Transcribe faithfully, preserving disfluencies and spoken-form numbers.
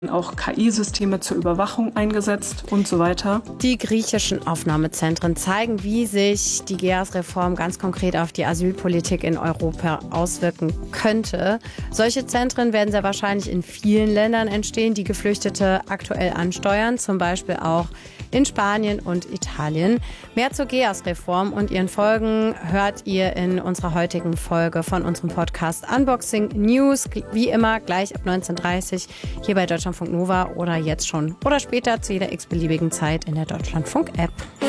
auch K I-Systeme zur Überwachung eingesetzt und so weiter. Die griechischen Aufnahmezentren zeigen, wie sich die G E A S-Reform ganz konkret auf die Asylpolitik in Europa auswirken könnte. Solche Zentren werden sehr wahrscheinlich in vielen Ländern entstehen, die Geflüchtete aktuell ansteuern, zum Beispiel auch in Spanien und Italien. Mehr zur G E A S-Reform und ihren Folgen hört ihr in unserer heutigen Folge von unserem Podcast Unboxing News. Wie immer gleich ab neunzehn Uhr dreißig hier bei Deutschlandfunk Nova oder jetzt schon oder später zu jeder x-beliebigen Zeit in der Deutschlandfunk-App.